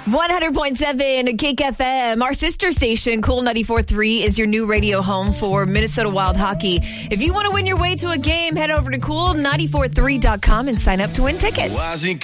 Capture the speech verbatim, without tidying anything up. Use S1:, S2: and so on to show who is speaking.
S1: one hundred point seven Kick F M. Our sister station, Cool ninety-four point three, is your new radio home for Minnesota Wild hockey. If you want to win your way to a game, head over to cool nine four three dot com and sign up to win tickets.